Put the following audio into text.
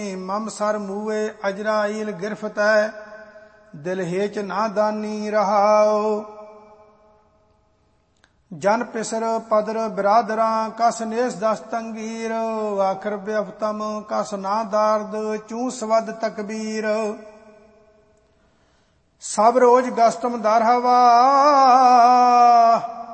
ਮਮ sir ਮੂਏ ਅਜਰਾਈਲ ਗਿਰਫਤੈ ਦਿਲ ਹੇਚ ਨਾ ਦਾਨੀ ਰਹਾਓ। ਜਨ ਪਿਸਰ ਪਦਰ ਬਿਰਾਦਰਾਂ ਕਸ ਨੇਸ ਦਸ ਤੰਗੀਰ ਆਖਰ ਬਿਅਫਤਮ ਕਸ ਨਾ ਦਾਰਦ ਚੂ ਸਵਦ ਤਕਬੀਰ। ਸਭ ਰੋਜ਼ ਗਸਤਮ ਦਰ ਹਵਾ